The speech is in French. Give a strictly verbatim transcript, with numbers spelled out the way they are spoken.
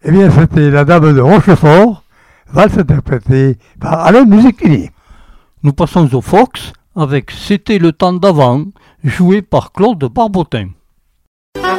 Eh bien, c'était La Dame de Rochefort, valse interprétée par Alain Musichini. Nous passons au Fox avec C'était le temps d'avant, joué par Claude Barbotin.